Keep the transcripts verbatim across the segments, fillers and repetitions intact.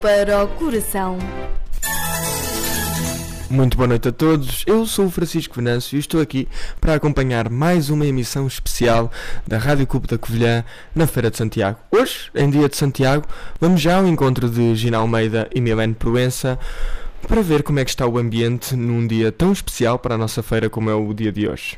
Para o coração. Muito boa noite a todos, eu sou o Francisco Venâncio e estou aqui para acompanhar mais uma emissão especial da Rádio Clube da Covilhã na Feira de Santiago. Hoje, em dia de Santiago, vamos já ao encontro de Gina Almeida e Milene Proença para ver como é que está o ambiente num dia tão especial para a nossa feira como é o dia de hoje.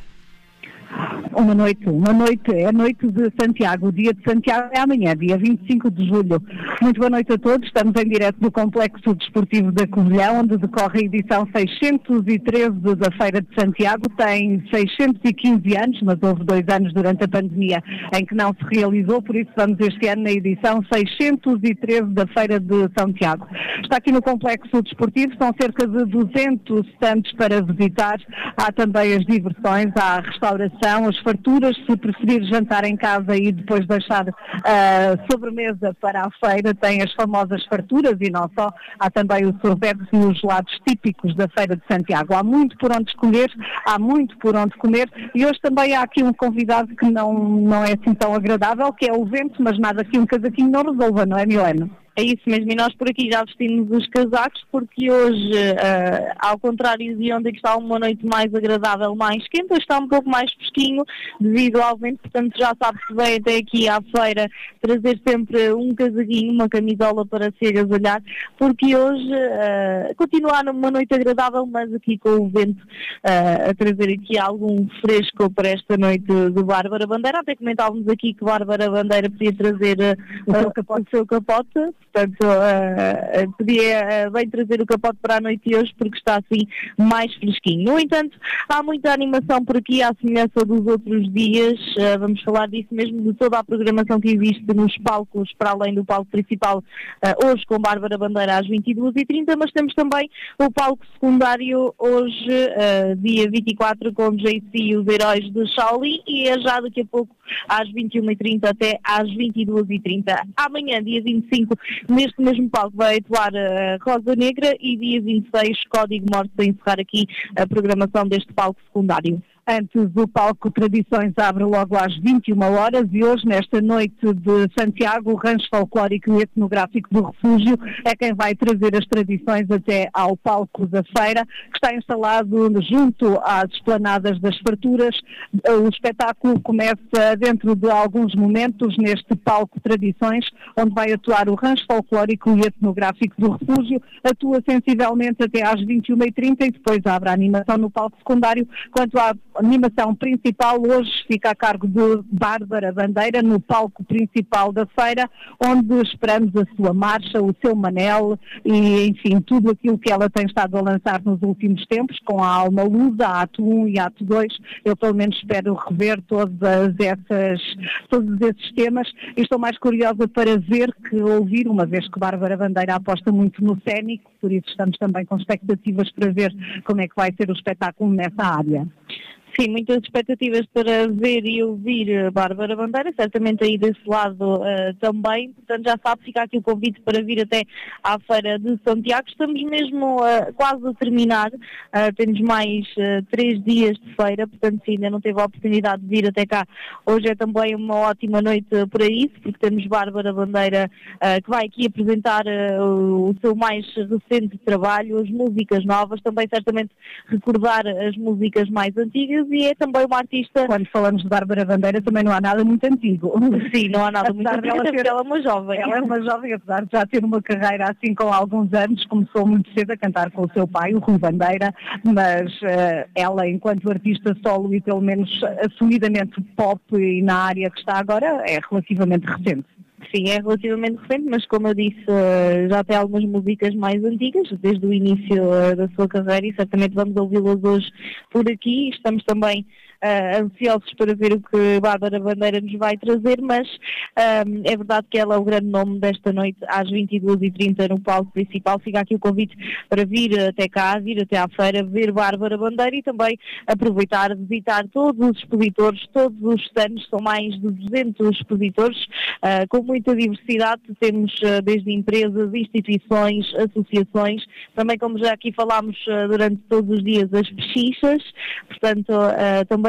Uma noite, uma noite, é a noite de Santiago, o dia de Santiago é amanhã, dia vinte e cinco de julho. Muito boa noite a todos, estamos em direto do Complexo Desportivo da Covilhã, onde decorre a edição seiscentos e treze da Feira de Santiago. Tem seiscentos e quinze anos, mas houve dois anos durante a pandemia em que não se realizou, por isso vamos este ano na edição seiscentos e treze da Feira de Santiago. Está aqui no Complexo Desportivo, são cerca de duzentos stands para visitar, há também as diversões, há a restauração, as farturas, se preferir jantar em casa e depois deixar uh, sobremesa para a feira, tem as famosas farturas e não só, há também o sorvete e os gelados típicos da Feira de Santiago. Há muito por onde escolher, há muito por onde comer e hoje também há aqui um convidado que não, não é assim tão agradável, que é o vento, mas nada que um casaquinho não resolva, não é, Milene? É isso mesmo, e nós por aqui já vestimos os casacos porque hoje, uh, ao contrário de ontem que está uma noite mais agradável, mais quente, hoje está um pouco mais fresquinho devido ao vento, portanto já sabe que vem até aqui à feira trazer sempre um casaquinho, uma camisola para se agasalhar, porque hoje uh, continua numa noite agradável, mas aqui com o vento uh, a trazer aqui algum fresco para esta noite de Bárbara Bandeira. Até comentávamos aqui que Bárbara Bandeira podia trazer uh, o, seu capote. o seu capote. Portanto, uh, uh, podia uh, bem trazer o capote para a noite de hoje porque está assim mais fresquinho. No entanto, há muita animação por aqui, à semelhança dos outros dias. Uh, vamos falar disso mesmo, de toda a programação que existe nos palcos, para além do palco principal, uh, hoje com Bárbara Bandeira às vinte e duas e trinta, mas temos também o palco secundário hoje, uh, dia vinte e quatro, com J C e os Heróis de Shaolin, e é já daqui a pouco às vinte e uma e trinta até às vinte e duas e trinta. Amanhã, dia vinte e cinco, neste mesmo palco vai atuar a Rosa Negra e dia vinte e seis, Código Morte, para encerrar aqui a programação deste palco secundário. Antes, o palco Tradições abre logo às vinte e uma horas e hoje, nesta noite de Santiago, o rancho folclórico e etnográfico do Refúgio é quem vai trazer as tradições até ao palco da feira, que está instalado junto às esplanadas das farturas. O espetáculo começa dentro de alguns momentos neste palco Tradições, onde vai atuar o rancho folclórico e etnográfico do Refúgio. Atua sensivelmente até às vinte e uma e trinta e depois abre a animação no palco secundário. Quanto à A animação principal hoje fica a cargo de Bárbara Bandeira no palco principal da feira, onde esperamos a sua marcha, o seu manel e, enfim, tudo aquilo que ela tem estado a lançar nos últimos tempos, com a Alma Lusa, a Ato um e a Ato dois. Eu, pelo menos, espero rever todas essas, todos esses temas e estou mais curiosa para ver que ouvir, uma vez que Bárbara Bandeira aposta muito no cénico, por isso estamos também com expectativas para ver como é que vai ser o espetáculo nessa área. Sim, muitas expectativas para ver e ouvir a Bárbara Bandeira, certamente aí desse lado uh, também, portanto já sabe, fica aqui o convite para vir até à Feira de Santiago. Estamos mesmo uh, quase a terminar, uh, temos mais uh, três dias de feira, portanto se ainda não teve a oportunidade de vir até cá, hoje é também uma ótima noite para isso, porque temos Bárbara Bandeira uh, que vai aqui apresentar uh, o seu mais recente trabalho, as músicas novas, também certamente recordar as músicas mais antigas, e é também uma artista... Quando falamos de Bárbara Bandeira também não há nada muito antigo. Sim, não há nada muito antigo, porque ela é uma jovem. Ela é uma jovem, apesar de já ter uma carreira assim com alguns anos, começou muito cedo a cantar com o seu pai, o Rui Bandeira, mas uh, ela, enquanto artista solo e pelo menos assumidamente pop e na área que está agora, é relativamente recente. Sim, é relativamente recente, mas como eu disse, já tem algumas músicas mais antigas, desde o início da sua carreira, e certamente vamos ouvi-las hoje por aqui. Estamos também uh, ansiosos para ver o que Bárbara Bandeira nos vai trazer, mas um, é verdade que ela é o grande nome desta noite, às vinte e duas e trinta no palco principal. Fica aqui o convite para vir até cá, vir até à feira, ver Bárbara Bandeira e também aproveitar, visitar todos os expositores, todos os stands, são mais de duzentos expositores, uh, com muita diversidade. Temos uh, desde empresas, instituições, associações, também, como já aqui falámos uh, durante todos os dias, as pechinchas, portanto uh, também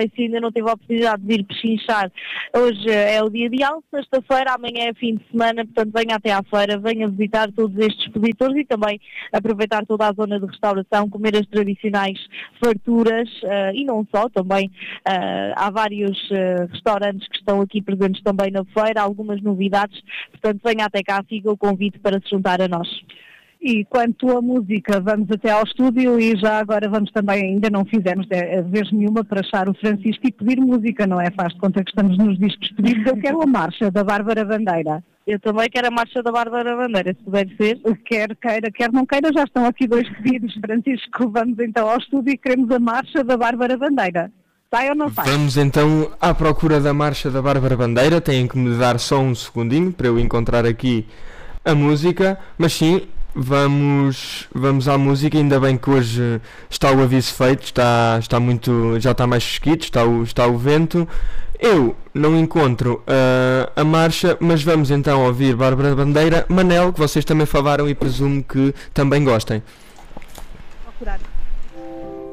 também, se ainda não teve a oportunidade de vir pechinchar, hoje é o dia de algo, sexta-feira, amanhã é fim de semana, portanto venha até à feira, venha visitar todos estes expositores e também aproveitar toda a zona de restauração, comer as tradicionais farturas uh, e não só, também uh, há vários uh, restaurantes que estão aqui presentes também na feira, algumas novidades, portanto venha até cá, fica o convite para se juntar a nós. E quanto à música, vamos até ao estúdio e já agora vamos também, ainda não fizemos é, vez nenhuma para achar o Francisco e pedir música, não é? Faz de conta que estamos nos discos pedidos. Eu quero a marcha da Bárbara Bandeira. Eu também quero a marcha da Bárbara Bandeira, se puder ser. Quer queira, quer não queira, já estão aqui dois pedidos. Francisco, vamos então ao estúdio e queremos a marcha da Bárbara Bandeira. Sai ou não sai? Vamos então à procura da marcha da Bárbara Bandeira. Têm que me dar só um segundinho para eu encontrar aqui a música, mas sim, vamos, vamos à música. Ainda bem que hoje está o aviso feito, está, está muito, já está mais fresquito, está o, está o vento. Eu não encontro uh, a marcha, mas vamos então ouvir Bárbara Bandeira, Manel, que vocês também falaram e presumo que também gostem. Procurar.